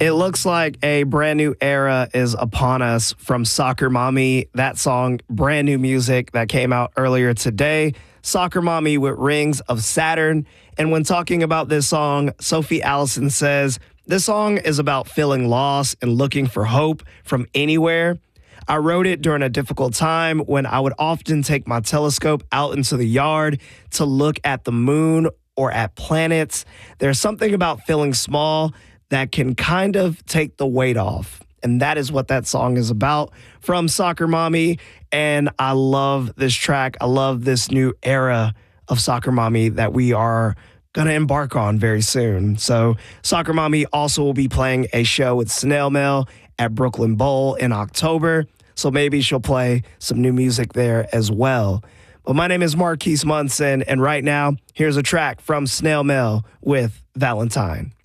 It looks like a brand new era is upon us from Soccer Mommy. That song, brand new music that came out earlier today. Soccer Mommy with Rings of Saturn. And when talking about this song, Sophie Allison says, this song is about feeling lost and looking for hope from anywhere. I wrote it during a difficult time when I would often take my telescope out into the yard to look at the moon or at planets. There's something about feeling small that can kind of take the weight off. And that is what that song is about from Soccer Mommy. And I love this track. I love this new era of Soccer Mommy that we are going to embark on very soon. So Soccer Mommy also will be playing a show with Snail Mail at Brooklyn Bowl in October. So maybe she'll play some new music there as well. But my name is Marquise Munson, and right now, here's a track from Snail Mail with Valentine.